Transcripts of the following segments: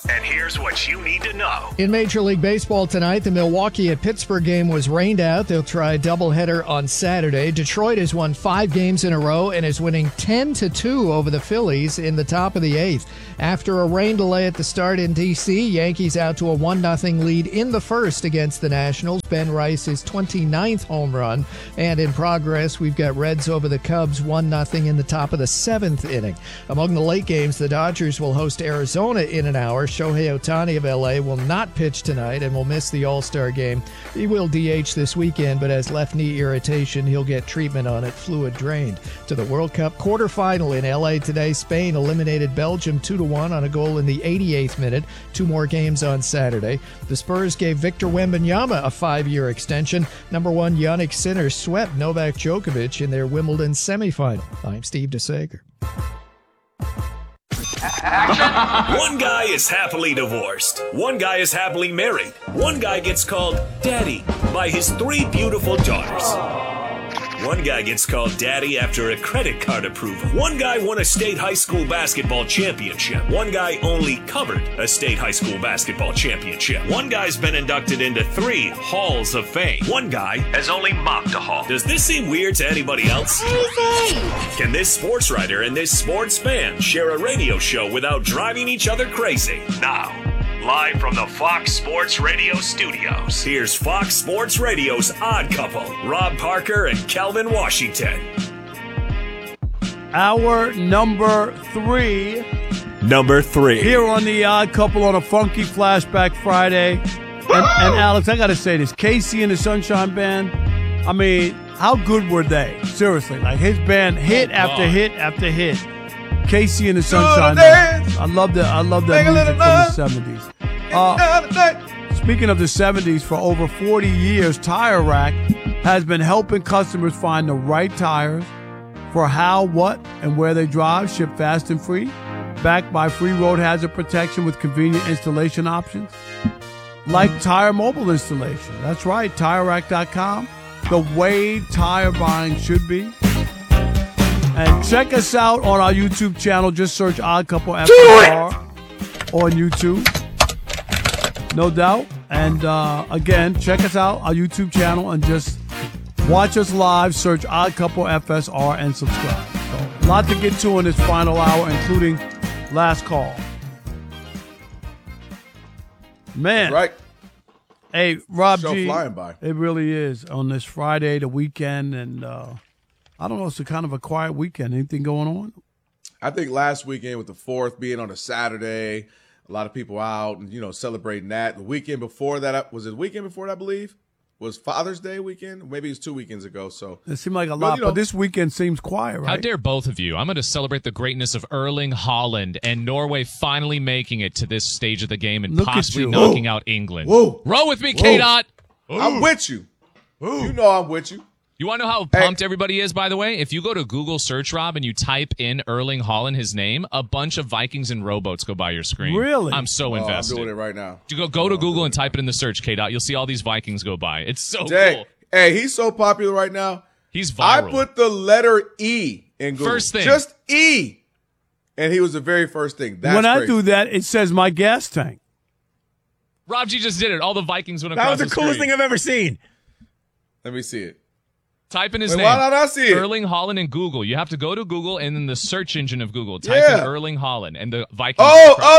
And here's what you need to know. In Major League Baseball tonight, the Milwaukee at Pittsburgh game was rained out. They'll try a doubleheader on Saturday. Detroit has won 5 games in a row and is winning 10-2 over the Phillies in the top of the 8th. After a rain delay at the start in D.C., Yankees out to a 1-0 lead in the first against the Nationals. Ben Rice's 29th home run. And in progress, we've got Reds over the Cubs 1-0 in the top of the 7th inning. Among the late games, the Dodgers will host Arizona in an hour. Shohei Ohtani of L.A. will not pitch tonight and will miss the All-Star game. He will DH this weekend, but has left knee irritation. He'll get treatment on it, fluid drained. To the World Cup quarterfinal in L.A. today, Spain eliminated Belgium 2-1 on a goal in the 88th minute. 2 more games on Saturday. The Spurs gave Victor Wembanyama a 5-year extension. Number 1 Yannick Sinner swept Novak Djokovic in their Wimbledon semifinal. I'm Steve DeSager. One guy is happily divorced. One guy is happily married. One guy gets called Daddy by his 3 beautiful daughters. One guy gets called Daddy after a credit card approval. One guy won a state high school basketball championship. One guy only covered a state high school basketball championship. One guy's been inducted into 3 halls of fame. One guy has only mopped a hall. Does this seem weird to anybody else? Can this sports writer and this sports fan share a radio show without driving each other crazy? Now, live from the Fox Sports Radio studios, here's Fox Sports Radio's Odd Couple, Rob Parker and Calvin Washington. Our number 3. Number 3. Here on the Odd Couple on a funky Flashback Friday. And Alex, I got to say this. Casey and the Sunshine Band, I mean, how good were they? Seriously, like his band hit after hit after hit. Casey and the Sunshine Band. I love that music from the 70s. Speaking of the 70s, for over 40 years, Tire Rack has been helping customers find the right tires for how, what, and where they drive, shipped fast and free, backed by free road hazard protection with convenient installation options, like tire mobile installation. That's right, TireRack.com, the way tire buying should be. And check us out on our YouTube channel. Just search Odd Couple FR on YouTube. No doubt. And again, check us out, our YouTube channel, and just watch us live. Search Odd Couple FSR and subscribe. So, a lot to get to in this final hour, including last call. Man. That's right. Hey, Rob Show G. flying by. It really is on this Friday, the weekend, and I don't know. It's a kind of a quiet weekend. Anything going on? I think last weekend with the 4th being on a Saturday, a lot of people out and, celebrating that. The weekend before that, was it the weekend before that, I believe? Was Father's Day weekend? Maybe it was 2 weekends ago. So it seemed like a lot, but this weekend seems quiet, right? How dare both of you? I'm going to celebrate the greatness of Erling Haaland and Norway finally making it to this stage of the game and possibly knocking out England. Whoa. Roll with me, K-Dot. I'm with you. You know I'm with you. You want to know how pumped everybody is, by the way? If you go to Google search, Rob, and you type in Erling Haaland, his name, a bunch of Vikings and rowboats go by your screen. Really? I'm so invested. I'm doing it right now. You go to Google and type it in the search, K-Dot. You'll see all these Vikings go by. It's so cool. Hey, he's so popular right now. He's viral. I put the letter E in Google. First thing. Just E. And he was the very first thing. That's when I crazy. do that, it says my gas tank. Rob G just did it. All the Vikings went across That was the coolest screen. thing I've ever seen. Let me see it. Type in his Wait, name. why don't I see it? Erling Haaland in Google. You have to go to Google and then the search engine of Google. Type in Erling Haaland and the Vikings. Oh,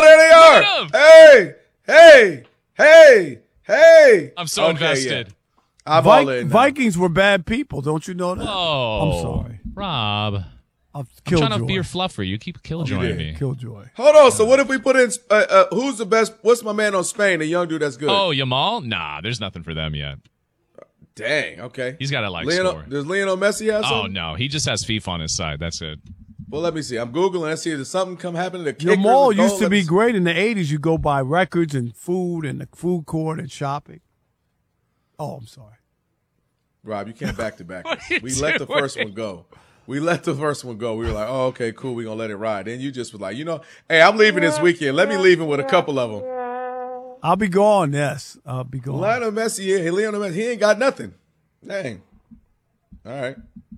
there they are. Hey. I'm so invested. Yeah. I'm all in now. Vikings were bad people. Don't you know that? Oh. I'm sorry. Rob. I'm trying to be your fluffer. You keep killjoying me. Killjoy. Hold on. So what if we put in who's the best? What's my man on Spain? The young dude that's good. Oh, Yamal? Nah, there's nothing for them yet. Dang. Okay. He's got to score. Does Lionel Messi have something? Oh, no. He just has FIFA on his side. That's it. Well, let me see. I'm Googling. Let's see if there's something come happen to the kickers. The mall and goal. used to be great in the 80s. You go buy records and food and the food court and shopping. Oh, I'm sorry. Rob, you can't back to back. We let the first one go. We let the first one go. We were like, oh, okay, cool. We're going to let it ride. Then you just was like, hey, I'm leaving this weekend. Let me leave him with a couple of them. I'll be gone, yes. I'll be gone. Lionel Messi, he ain't got nothing. Dang. All right.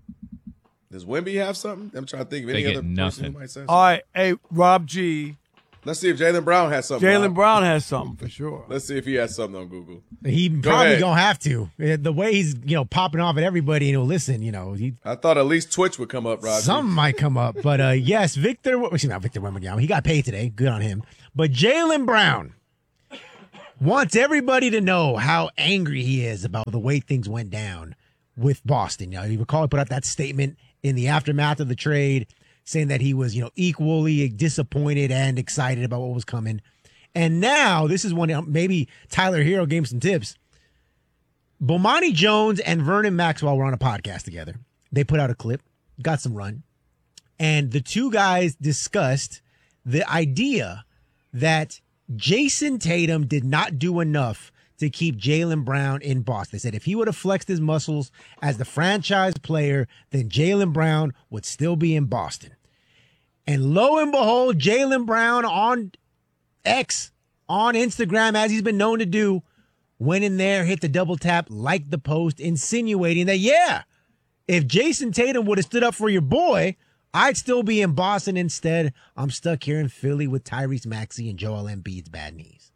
Does Wemby have something? I'm trying to think of any other person who might say something. All right. Hey, Rob G., Let's see if Jaylen Brown has something. Jaylen Brown has something for sure. Let's see if he has something on Google. He Go probably ahead. gonna have to. The way he's popping off at everybody, and listen, I thought at least Twitch would come up, Roger. something might come up. But yes, not Victor Wembanyama. He got paid today. Good on him. But Jaylen Brown wants everybody to know how angry he is about the way things went down with Boston. You recall he put out that statement in the aftermath of the trade, saying that he was, equally disappointed and excited about what was coming. And now, this is when maybe Tyler Hero gave him some tips. Bomani Jones and Vernon Maxwell were on a podcast together. They put out a clip, got some run. And the two guys discussed the idea that Jason Tatum did not do enough to keep Jaylen Brown in Boston. They said if he would have flexed his muscles as the franchise player, then Jaylen Brown would still be in Boston. And lo and behold, Jaylen Brown on X, on Instagram, as he's been known to do, went in there, hit the double tap, liked the post, insinuating that, yeah, if Jason Tatum would have stood up for your boy, I'd still be in Boston instead. I'm stuck here in Philly with Tyrese Maxey and Joel Embiid's bad knees.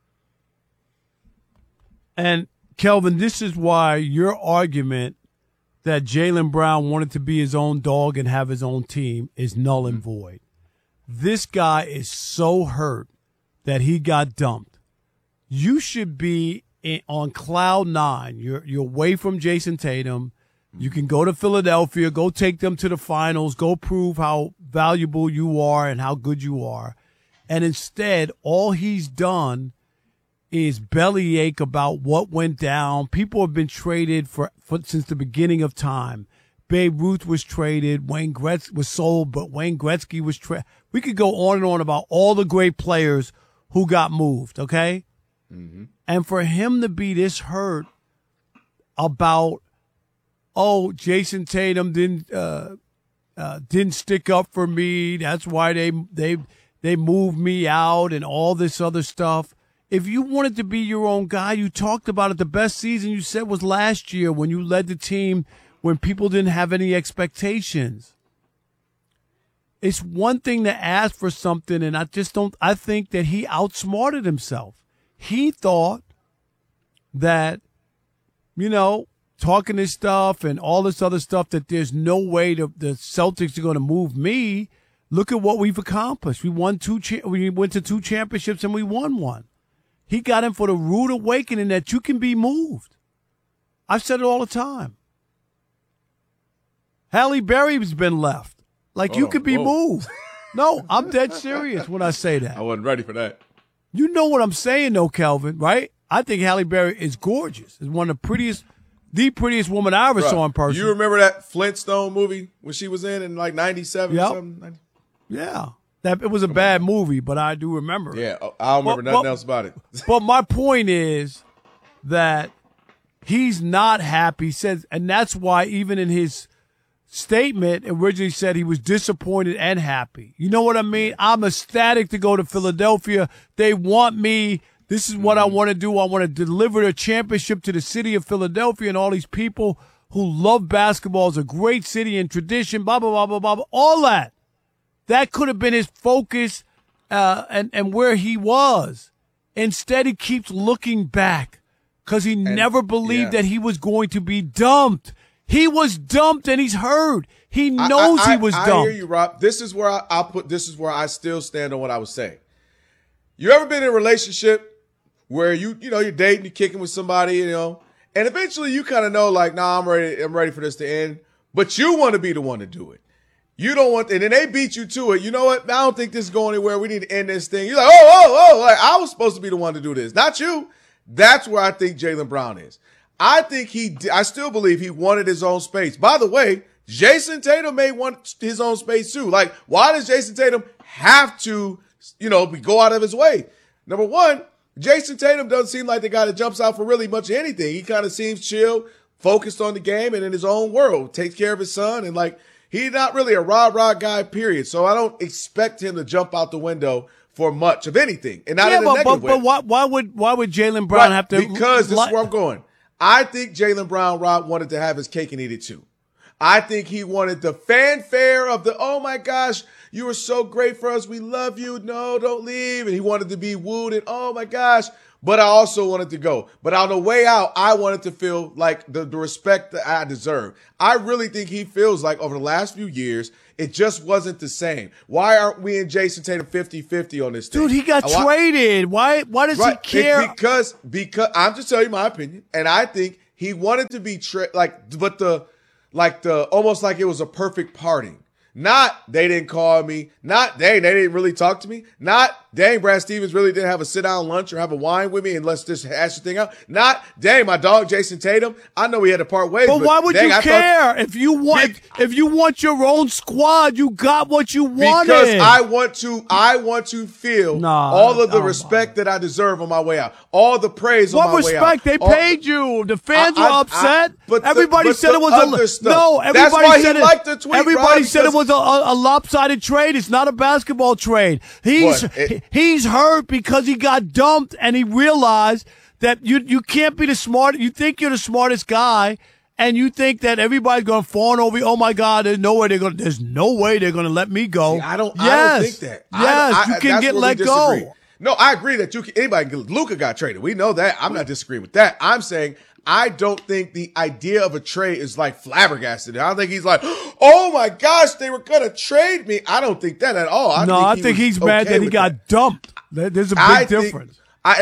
And, Kelvin, this is why your argument that Jaylen Brown wanted to be his own dog and have his own team is null and void. This guy is so hurt that he got dumped. You should be on cloud nine. You're away from Jason Tatum. You can go to Philadelphia, go take them to the finals, go prove how valuable you are and how good you are. And instead, all he's done is bellyache about what went down. People have been traded for since the beginning of time. Babe Ruth was traded. Wayne Gretzky was sold, but Wayne Gretzky was traded. We could go on and on about all the great players who got moved, okay? Mm-hmm. And for him to be this hurt about, Jason Tatum didn't stick up for me. That's why they moved me out and all this other stuff. If you wanted to be your own guy, you talked about it. The best season you said was last year when you led the team when people didn't have any expectations. It's one thing to ask for something, and I think that he outsmarted himself. He thought that, talking this stuff and all this other stuff, that there's no way the Celtics are going to move me. Look at what we've accomplished. We went to 2 championships and we won one. He got him for the rude awakening that you can be moved. I've said it all the time. Halle Berry's been left. You could be moved. No, I'm dead serious when I say that. I wasn't ready for that. You know what I'm saying, though, Kelvin, right? I think Halle Berry is gorgeous. Is one of the prettiest woman I ever saw in person. You remember that Flintstone movie when she was in 97 or something? Yeah. It was a bad movie, but I do remember it. Yeah, I don't remember nothing else about it. But my point is that he's not happy. He says, and that's why even in his statement originally said he was disappointed and happy. You know what I mean? I'm ecstatic to go to Philadelphia. They want me. This is what I want to do. I want to deliver a championship to the city of Philadelphia and all these people who love basketball. It's a great city and tradition, blah, blah, blah, blah, blah, blah. All that. That could have been his focus and where he was. Instead, he keeps looking back because he never believed that he was going to be dumped. He was dumped and he's hurt. He knows he was dumped. I hear you, Rob. This is where this is where I still stand on what I was saying. You ever been in a relationship where you're dating, you're kicking with somebody, and eventually you kind of know, nah, I'm ready for this to end, but you want to be the one to do it. You don't want, and then they beat you to it. You know what? I don't think this is going anywhere. We need to end this thing. You're like, I was supposed to be the one to do this, not you. That's where I think Jaylen Brown is. I still believe he wanted his own space. By the way, Jason Tatum may want his own space too. Why does Jason Tatum have to, go out of his way? Number one, Jason Tatum doesn't seem like the guy that jumps out for really much of anything. He kind of seems chill, focused on the game and in his own world, takes care of his son, and he's not really a rah-rah guy, period. So I don't expect him to jump out the window for much of anything. And not in a negative way. But why would Jaylen Brown have to? Because this is where I'm going. I think Jaylen Brown, Rob, wanted to have his cake and eat it too. I think he wanted the fanfare of the, oh my gosh, You were so great for us. We love you. No, don't leave. And he wanted to be wooed. And oh my gosh. But I also wanted to go. But on the way out, I wanted to feel like the respect that I deserve. I really think he feels like over the last few years, it just wasn't the same. Why aren't we and Jason Tatum 50-50 on this thing? Dude, he got traded. Why does he care? Because I'm just telling you my opinion. And I think he wanted to be almost like it was a perfect parting. Not they didn't call me. Not they didn't really talk to me. Not dang, Brad Stevens really didn't have a sit down lunch or have a wine with me and let's just hash the thing out. Not dang, my dog Jason Tatum. I know we had to part ways. But why would you care if you want your own squad? You got what you wanted. Because I want to feel all of the respect that I deserve on my way out. All the praise on my way out. What respect? They paid you. The fans were upset. But everybody said it was That's why he liked the tweet. Everybody said it was a lopsided trade. It's not a basketball trade. He's hurt because he got dumped and he realized that you can't be the smart. You think you're the smartest guy, and you think that everybody's going to fawn over you. Oh my God, there's no way they're going to let me go. See, I don't think that. Yes, you can get let go. No, I agree that anybody can. Luka got traded. We know that. I'm not disagreeing with that. I'm saying I don't think the idea of a trade is like flabbergasted. I don't think he's like, oh my gosh, they were going to trade me. I don't think that at all. I think he's mad that he got dumped. There's a big difference.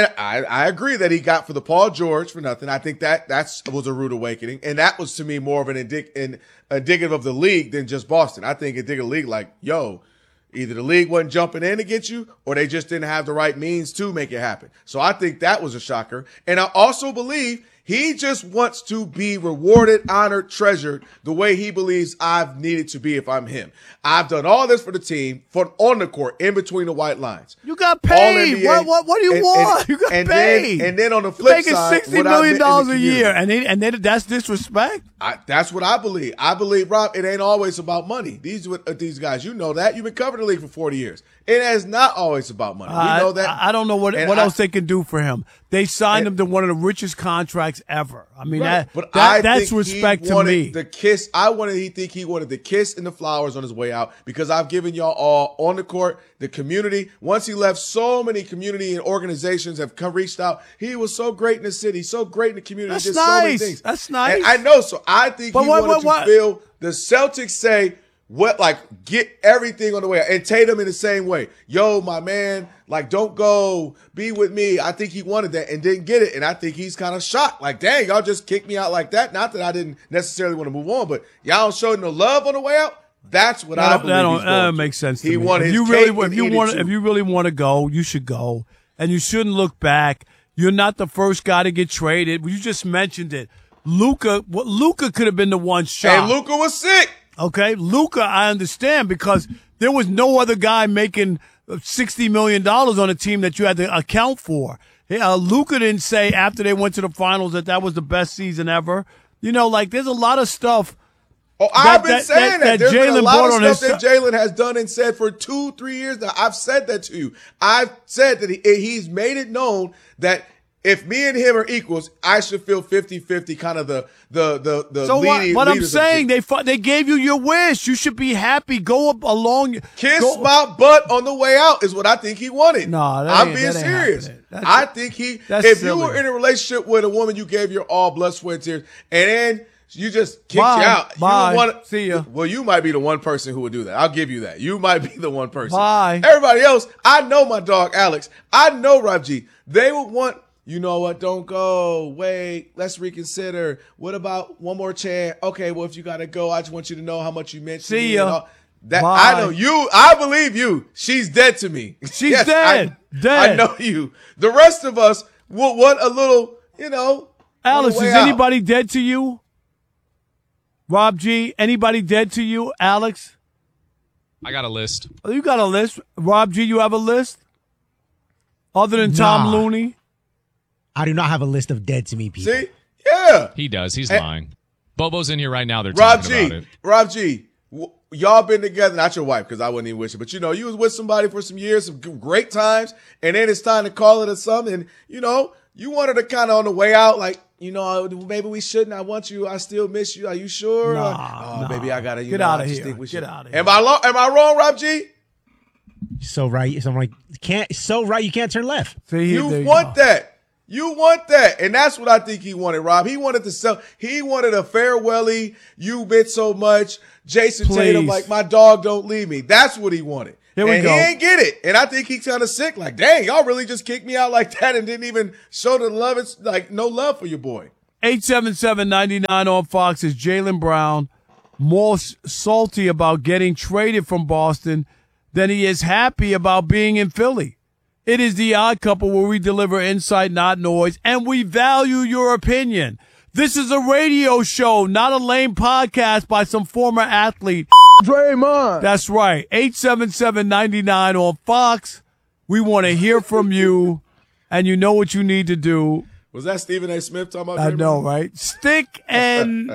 I agree that he got for the Paul George for nothing. I think that was a rude awakening. And that was to me more of an indicative of the league than just Boston. I think indicative of the league like, yo, either the league wasn't jumping in to get you or they just didn't have the right means to make it happen. So I think that was a shocker. And I also believe he just wants to be rewarded, honored, treasured the way he believes I've needed to be if I'm him. I've done all this for the team, on the court, in between the white lines. You got paid. What do you want? You got paid. And then on the flip side, $60 million a year, and then that's disrespect. That's what I believe. I believe, Rob, it ain't always about money. These guys, you know that. You've been covering the league for 40 years. It is not always about money. We know that. I don't know what else they can do for him. They signed him to one of the richest contracts ever. I mean, that's respect to me. The kiss. He wanted the kiss and the flowers on his way out because I've given y'all all on the court, the community. Once he left, so many community and organizations have reached out. He was so great in the city, so great in the community. That's did nice. So many things. That's nice. And I know. So I think he wanted to feel the Celtics say, get everything on the way out. And Tatum in the same way. Yo, my man, don't go, be with me. I think he wanted that and didn't get it. And I think he's kind of shocked. Like, dang, y'all just kicked me out like that. Not that I didn't necessarily want to move on, but y'all don't show no love on the way out. That's what I believe. That makes sense to me. If you really want to go, you should go. And you shouldn't look back. You're not the first guy to get traded. You just mentioned it. Luka could have been the one shot. And Luka was sick. Okay, Luka, I understand because there was no other guy making $60 million on a team that you had to account for. Luka didn't say after they went to the finals that was the best season ever. There's a lot of stuff. Oh, I've been saying that. There's been a lot of stuff that Jalen has done and said for 2-3 years now. I've said that to you. I've said that he's made it known that if me and him are equals, I should feel 50-50, kind of the so leading. What I'm saying, they gave you your wish. You should be happy. Go up along. My butt on the way out is what I think he wanted. No, I'm being serious. I think if you were in a relationship with a woman, you gave your all, blood, sweat, and tears, and then you just kicked you out. See ya. Well, you might be the one person who would do that. I'll give you that. You might be the one person. Bye. Everybody else, I know my dog Alex. I know Rob G. They would want. You know what? Don't go. Wait, let's reconsider. What about one more chance? Okay, well, if you got to go, I just want you to know how much you meant to me. See ya. I know you. I believe you. She's dead to me. She's dead. I know you. The rest of us will want a little, Alice, is anybody dead to you? Rob G, anybody dead to you? Alex? I got a list. Oh, you got a list. Rob G, you have a list? Other than Tom Looney? I do not have a list of dead to me people. See? Yeah. He does. He's lying. Bobo's in here right now. They're talking about it. Rob G, y'all been together, not your wife, because I wouldn't even wish it, but you was with somebody for some years, some great times, and then it's time to call it a something, and you wanted to kind of on the way out, maybe we shouldn't. I want you. I still miss you. Are you sure? Nah, baby, I gotta. Get out of here. Get out of here. Am I wrong, Rob G? So right. So I'm like, you can't turn left. See, You want that. You want that. And that's what I think he wanted, Rob. He wanted to sell. He wanted a farewelly, you bit so much, Jason Tatum, like, my dog don't leave me. That's what he wanted. Here we and go. He ain't get it. And I think he's kind of sick. Like, dang, y'all really just kicked me out like that and didn't even show the love. It's like no love for your boy. 877-99 on Fox is Jaylen Brown more salty about getting traded from Boston than he is happy about being in Philly. It is The Odd Couple, where we deliver insight, not noise, and we value your opinion. This is a radio show, not a lame podcast by some former athlete. Draymond. That's right. 877-99 on Fox. We want to hear from you, and you know what you need to do. Was that Stephen A. Smith talking about I Draymond? know, right? Stick and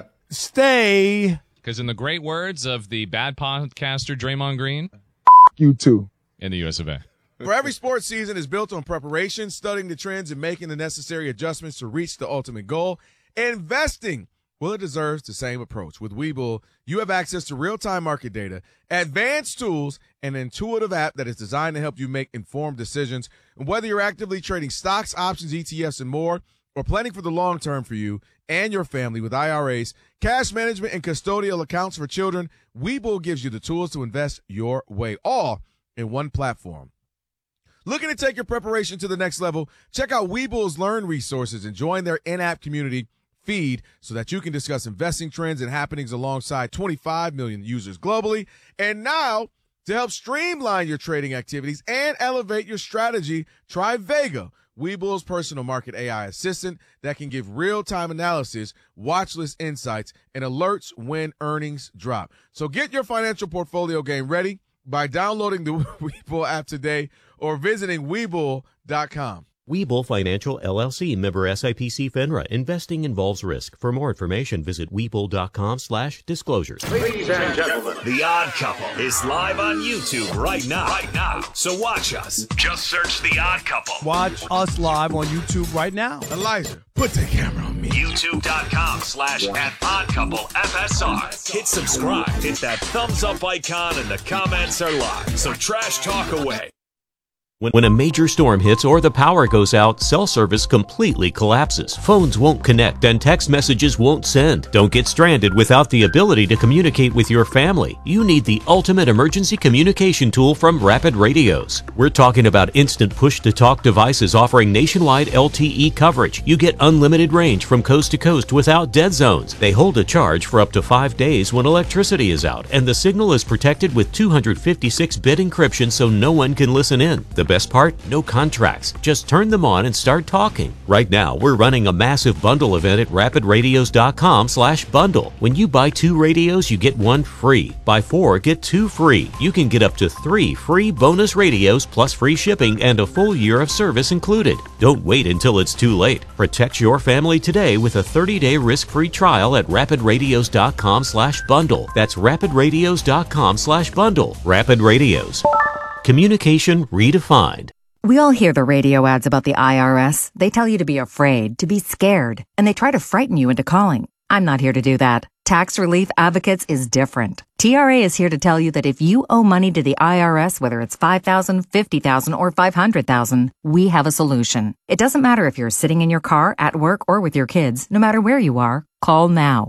stay. Because in the great words of the bad podcaster Draymond Green, You too. in the US of A. For every sports season is built on preparation, studying the trends, and making the necessary adjustments to reach the ultimate goal. Investing, well, it deserves the same approach. With Webull, you have access to real-time market data, advanced tools, and an intuitive app that is designed to help you make informed decisions. And whether you're actively trading stocks, options, ETFs, and more, or planning for the long term for you and your family with IRAs, cash management, and custodial accounts for children, Webull gives you the tools to invest your way, all in one platform. Looking to take your preparation to the next level? Check out Webull's Learn resources and join their in-app community feed so that you can discuss investing trends and happenings alongside 25 million users globally. And now, to help streamline your trading activities and elevate your strategy, try Vega, Webull's personal market AI assistant that can give real-time analysis, watch list insights, and alerts when earnings drop. So get your financial portfolio game ready by downloading the Webull app today or visiting Webull.com. Webull Financial LLC, member SIPC FINRA. Investing involves risk. For more information, visit Webull.com/disclosures. Ladies and gentlemen, The Odd Couple is live on YouTube right now. So watch us. Just search The Odd Couple. Watch us live on YouTube right now. Elijah, put that camera on me. YouTube.com/@oddcouplefsr. Hit subscribe, hit that thumbs up icon, and the comments are live. So trash talk away. When a major storm hits or the power goes out, cell service completely collapses. Phones won't connect and text messages won't send. Don't get stranded without the ability to communicate with your family. You need the ultimate emergency communication tool from Rapid Radios. We're talking about instant push-to-talk devices offering nationwide LTE coverage. You get unlimited range from coast to coast without dead zones. They hold a charge for up to 5 days when electricity is out, and the signal is protected with 256-bit encryption so no one can listen in. The best part? No contracts. Just turn them on and start talking. Right now, we're running a massive bundle event at rapidradios.com/bundle. When you buy 2 radios, you get 1 free. Buy 4, get 2 free. You can get up to 3 free bonus radios plus free shipping and a full year of service included. Don't wait until it's too late. Protect your family today with a 30-day risk-free trial at rapidradios.com/bundle. That's rapidradios.com/bundle. Rapid Radios. Communication redefined. We all hear the radio ads about the IRS. They tell you to be afraid, to be scared, and they try to frighten you into calling. I'm not here to do that. Tax Relief Advocates is different. TRA is here to tell you that if you owe money to the IRS, whether it's $5,000, $50,000, or $500,000, we have a solution. It doesn't matter if you're sitting in your car, at work, or with your kids. No matter where you are, call now.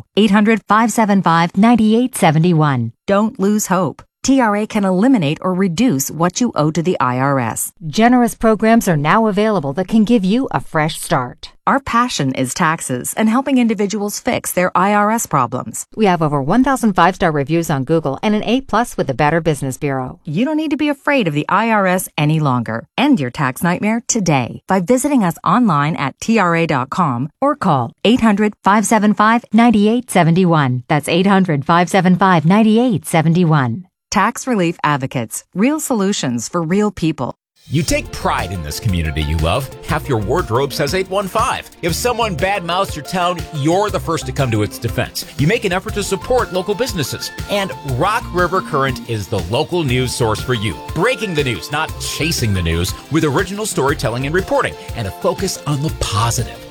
800-575-9871. Don't lose hope. TRA can eliminate or reduce what you owe to the IRS. Generous programs are now available that can give you a fresh start. Our passion is taxes and helping individuals fix their IRS problems. We have over 1,000 5-star reviews on Google and an A+ with the Better Business Bureau. You don't need to be afraid of the IRS any longer. End your tax nightmare today by visiting us online at TRA.com or call 800-575-9871. That's 800-575-9871. Tax Relief Advocates. Real solutions for real people. You take pride in this community you love. Half your wardrobe says 815. If someone badmouths your town, you're the first to come to its defense. You make an effort to support local businesses. And Rock River Current is the local news source for you. Breaking the news, not chasing the news, with original storytelling and reporting, and a focus on the positive.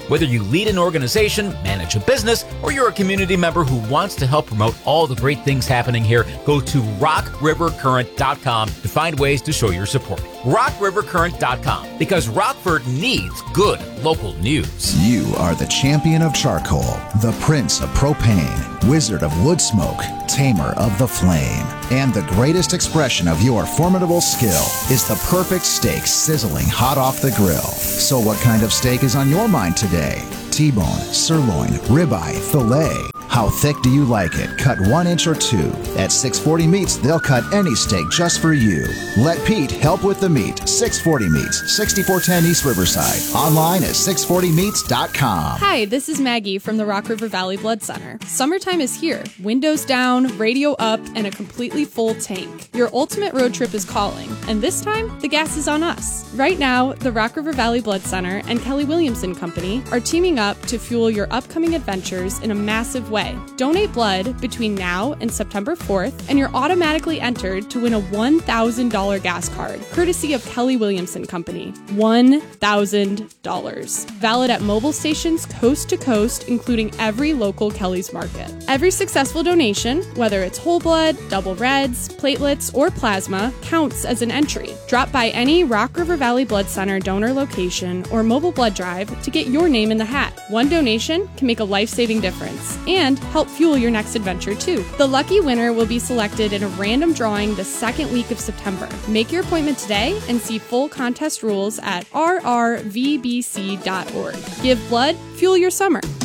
Whether you lead an organization, manage a business, or you're a community member who wants to help promote all the great things happening here, go to rockrivercurrent.com to find ways to show your support. rockrivercurrent.com, because Rockford needs good local news. You are the champion of charcoal, the prince of propane, wizard of wood smoke, tamer of the flame, and the greatest expression of your formidable skill is the perfect steak sizzling hot off the grill. So what kind of steak is on your mind today? T-bone, sirloin, ribeye, filet. How thick do you like it? Cut 1 inch or 2. At 640 Meats, they'll cut any steak just for you. Let Pete help with the meat. 640 Meats, 6410 East Riverside. Online at 640meats.com. Hi, this is Maggie from the Rock River Valley Blood Center. Summertime is here. Windows down, radio up, and a completely full tank. Your ultimate road trip is calling, and this time, the gas is on us. Right now, the Rock River Valley Blood Center and Kelly Williamson Company are teaming up to fuel your upcoming adventures in a massive way. Donate blood between now and September 4th, and you're automatically entered to win a $1,000 gas card, courtesy of Kelly Williamson Company. $1,000. Valid at mobile stations coast to coast, including every local Kelly's Market. Every successful donation, whether it's whole blood, double reds, platelets, or plasma, counts as an entry. Drop by any Rock River Valley Blood Center donor location or mobile blood drive to get your name in the hat. One donation can make a life-saving difference and help fuel your next adventure too. The lucky winner will be selected in a random drawing the second week of September. Make your appointment today and see full contest rules at rrvbc.org. Give blood, fuel your summer.